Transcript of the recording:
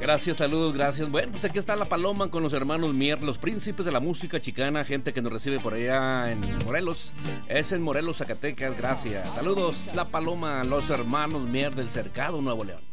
Gracias, saludos, gracias. Bueno, pues aquí está La Paloma con los hermanos Mier, los príncipes de la música chicana, gente que nos recibe por allá en Morelos. Es en Morelos, Zacatecas, gracias. Saludos, La Paloma, los hermanos Mier del Cercado, Nuevo León.